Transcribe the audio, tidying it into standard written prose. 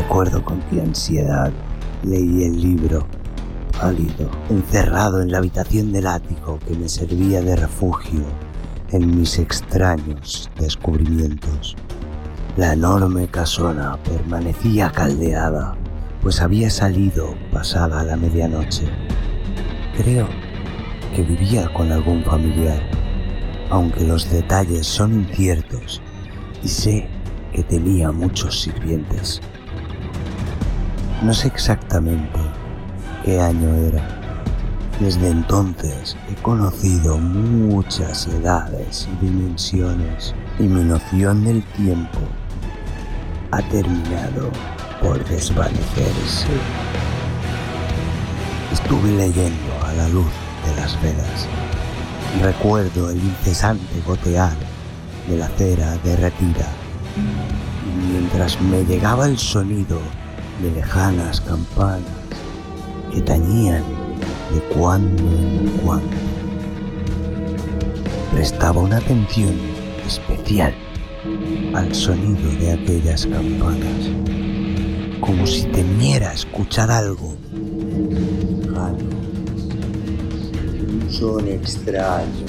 Recuerdo con qué ansiedad leí el libro, pálido, encerrado en la habitación del ático que me servía de refugio en mis extraños descubrimientos. La enorme casona permanecía caldeada, pues había salido pasada la medianoche. Creo que vivía con algún familiar, aunque los detalles son inciertos, y sé que tenía muchos sirvientes. No sé exactamente qué año era. Desde entonces he conocido muchas edades y dimensiones, y mi noción del tiempo ha terminado por desvanecerse. Estuve leyendo a la luz de las velas. Recuerdo el incesante gotear de la cera derretida, y mientras me llegaba el sonido de lejanas campanas que tañían de cuando en cuando, prestaba una atención especial al sonido de aquellas campanas, como si temiera escuchar algo lejano, un son extraño